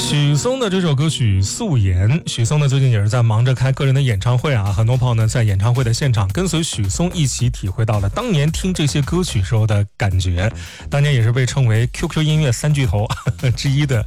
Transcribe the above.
许嵩的这首歌曲《素颜》，许嵩呢最近也是在忙着开个人的演唱会啊，很多朋友呢在演唱会的现场跟随许嵩一起体会到了当年听这些歌曲时候的感觉。当年也是被称为 QQ 音乐三巨头之一的